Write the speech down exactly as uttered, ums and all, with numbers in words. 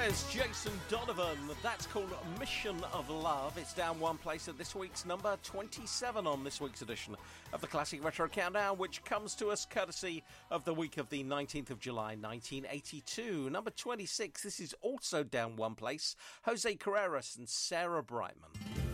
There's Jason Donovan. That's called Mission of Love. It's down one place at this week's number twenty-seven on this week's edition of the Classic Retro Countdown, which comes to us courtesy of the week of the nineteenth of July, nineteen eighty-two. Number twenty-six, this is also down one place. Jose Carreras and Sarah Brightman.